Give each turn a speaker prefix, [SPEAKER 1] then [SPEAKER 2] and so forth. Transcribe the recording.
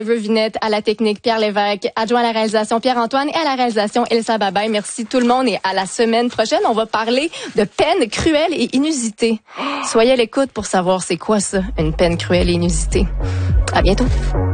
[SPEAKER 1] Vinette, à la technique, Pierre Lévesque, adjoint à la réalisation, Pierre-Antoine, et à la réalisation, Elsa Babaye. Merci tout le monde et à la semaine prochaine. On va parler de peine cruelle et inusitée. Soyez à l'écoute pour savoir c'est quoi ça, une peine cruelle et inusitée. À bientôt.